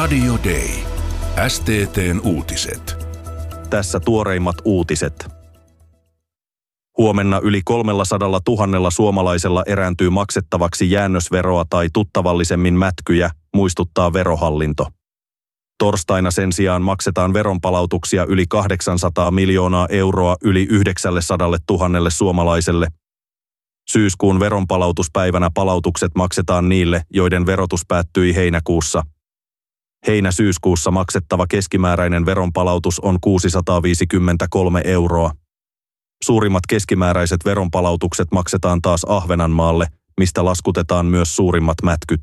Radio Day. STT:n uutiset. Tässä tuoreimmat uutiset. Huomenna yli 300 000 suomalaisella erääntyy maksettavaksi jäännösveroa tai tuttavallisemmin mätkyjä, muistuttaa Verohallinto. Torstaina sen sijaan maksetaan veronpalautuksia yli 800 miljoonaa euroa yli 900 000 suomalaiselle. Syyskuun veronpalautuspäivänä palautukset maksetaan niille, joiden verotus päättyi heinäkuussa. Heinä-syyskuussa maksettava keskimääräinen veronpalautus on 653 euroa. Suurimmat keskimääräiset veronpalautukset maksetaan taas Ahvenanmaalle, mistä laskutetaan myös suurimmat mätkyt.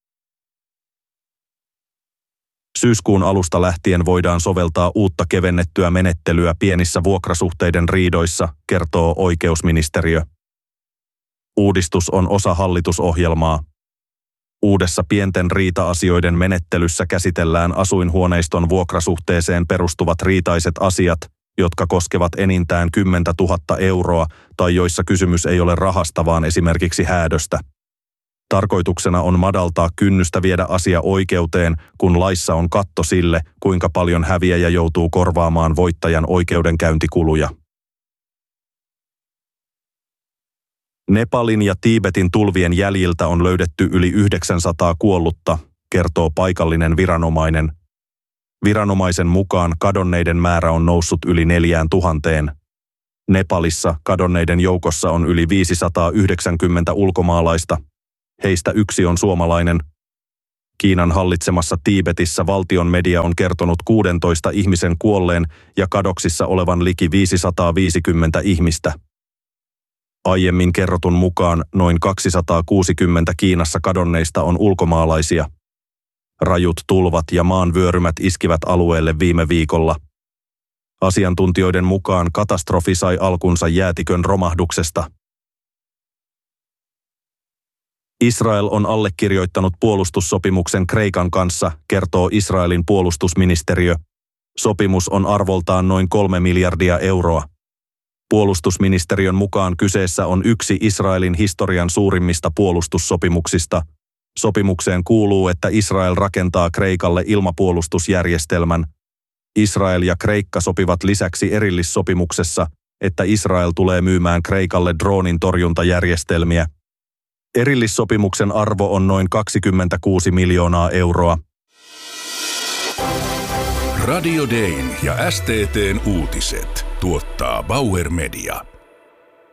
Syyskuun alusta lähtien voidaan soveltaa uutta kevennettyä menettelyä pienissä vuokrasuhteiden riidoissa, kertoo oikeusministeriö. Uudistus on osa hallitusohjelmaa. Uudessa pienten riita-asioiden menettelyssä käsitellään asuinhuoneiston vuokrasuhteeseen perustuvat riitaiset asiat, jotka koskevat enintään 10 000 euroa tai joissa kysymys ei ole rahasta, vaan esimerkiksi häädöstä. Tarkoituksena on madaltaa kynnystä viedä asia oikeuteen, kun laissa on katto sille, kuinka paljon häviäjä joutuu korvaamaan voittajan oikeudenkäyntikuluja. Nepalin ja Tiibetin tulvien jäljiltä on löydetty yli 900 kuollutta, kertoo paikallinen viranomainen. Viranomaisen mukaan kadonneiden määrä on noussut yli 4 000. Nepalissa kadonneiden joukossa on yli 590 ulkomaalaista. Heistä yksi on suomalainen. Kiinan hallitsemassa Tiibetissä valtion media on kertonut 16 ihmisen kuolleen ja kadoksissa olevan liki 550 ihmistä. Aiemmin kerrotun mukaan noin 260 Kiinassa kadonneista on ulkomaalaisia. Rajut tulvat ja maanvyörymät iskivät alueelle viime viikolla. Asiantuntijoiden mukaan katastrofi sai alkunsa jäätikön romahduksesta. Israel on allekirjoittanut puolustussopimuksen Kreikan kanssa, kertoo Israelin puolustusministeriö. Sopimus on arvoltaan noin 3 miljardia euroa. Puolustusministeriön mukaan kyseessä on yksi Israelin historian suurimmista puolustussopimuksista. Sopimukseen kuuluu, että Israel rakentaa Kreikalle ilmapuolustusjärjestelmän. Israel ja Kreikka sopivat lisäksi erillissopimuksessa, että Israel tulee myymään Kreikalle droonin torjuntajärjestelmiä. Erillissopimuksen arvo on noin 26 miljoonaa euroa. Radio Dayn ja STT:n uutiset tuottaa Bauer Media.